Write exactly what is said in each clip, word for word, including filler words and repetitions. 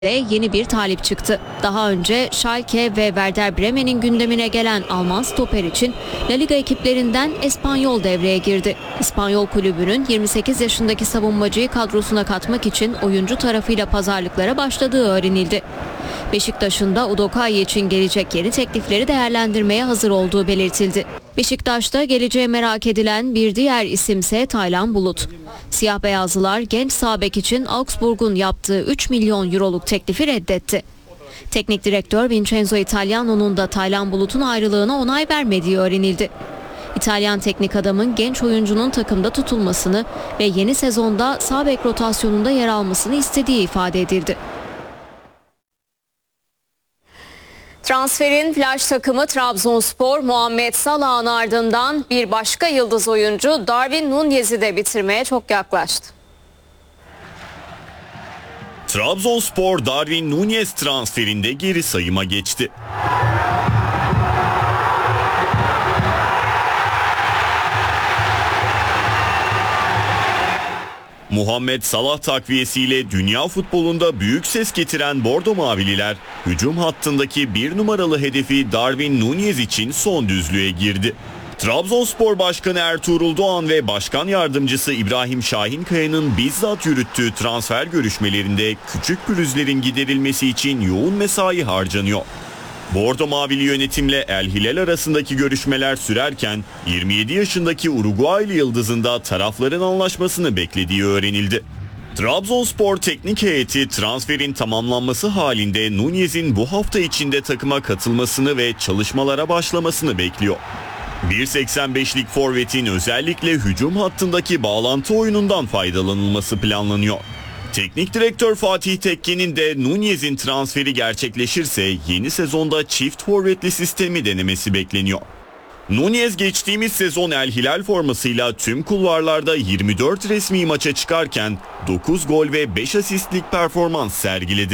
yeni bir talip çıktı. Daha önce Schalke ve Werder Bremen'in gündemine gelen Alman stoper için La Liga ekiplerinden Espanyol devreye girdi. İspanyol kulübünün yirmi sekiz yaşındaki savunmacıyı kadrosuna katmak için oyuncu tarafıyla pazarlıklara başladığı öğrenildi. Beşiktaş'ın da Udokai için gelecek yeni teklifleri değerlendirmeye hazır olduğu belirtildi. Beşiktaş'ta geleceği merak edilen bir diğer isimse Taylan Bulut. Siyah beyazlılar genç sağ bek için Augsburg'un yaptığı üç milyon euroluk teklifi reddetti. Teknik direktör Vincenzo Italiano'nun da Taylan Bulut'un ayrılığına onay vermediği öğrenildi. İtalyan teknik adamın genç oyuncunun takımda tutulmasını ve yeni sezonda sağ bek rotasyonunda yer almasını istediği ifade edildi. Transferin flash takımı Trabzonspor, Muhammed Salah'ın ardından bir başka yıldız oyuncu Darwin Núñez'i de bitirmeye çok yaklaştı. Trabzonspor Darwin Núñez transferinde geri sayıma geçti. Muhammed Salah takviyesiyle dünya futbolunda büyük ses getiren Bordo Mavililer, hücum hattındaki bir numaralı hedefi Darwin Núñez için son düzlüğe girdi. Trabzonspor Başkanı Ertuğrul Doğan ve Başkan Yardımcısı İbrahim Şahinkaya'nın bizzat yürüttüğü transfer görüşmelerinde küçük pürüzlerin giderilmesi için yoğun mesai harcanıyor. Bordo Mavili yönetimle El Hilal arasındaki görüşmeler sürerken yirmi yedi yaşındaki Uruguaylı yıldızın da tarafların anlaşmasını beklediği öğrenildi. Trabzonspor teknik heyeti transferin tamamlanması halinde Núñez'in bu hafta içinde takıma katılmasını ve çalışmalara başlamasını bekliyor. bir seksen beşlik forvetin özellikle hücum hattındaki bağlantı oyunundan faydalanılması planlanıyor. Teknik direktör Fatih Tekke'nin de Núñez'in transferi gerçekleşirse yeni sezonda çift forvetli sistemi denemesi bekleniyor. Núñez geçtiğimiz sezon El Hilal formasıyla tüm kulvarlarda yirmi dört resmi maça çıkarken dokuz gol ve beş asistlik performans sergiledi.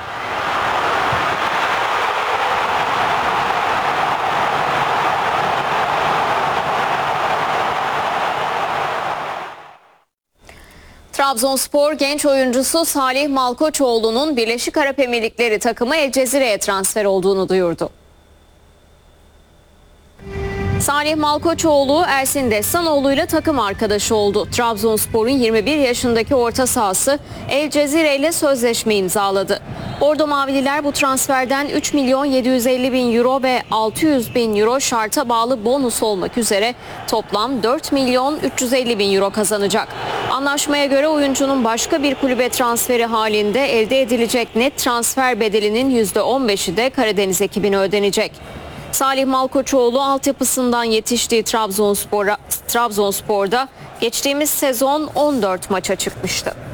Trabzonspor genç oyuncusu Salih Malkoçoğlu'nun Birleşik Arap Emirlikleri takımı El Cezire'ye transfer olduğunu duyurdu. Salih Malkoçoğlu Ersin Destanoğlu ile takım arkadaşı oldu. Trabzonspor'un yirmi bir yaşındaki orta sahası El Cezire ile sözleşme imzaladı. Bordo Mavililer bu transferden üç milyon yedi yüz elli bin euro ve altı yüz bin euro şarta bağlı bonus olmak üzere toplam dört milyon üç yüz elli bin euro kazanacak. Anlaşmaya göre oyuncunun başka bir kulübe transferi halinde elde edilecek net transfer bedelinin yüzde on beşi de Karadeniz ekibine ödenecek. Salih Malkoçoğlu altyapısından yetiştiği Trabzonspor'a, Trabzonspor'da geçtiğimiz sezon on dört maça çıkmıştı.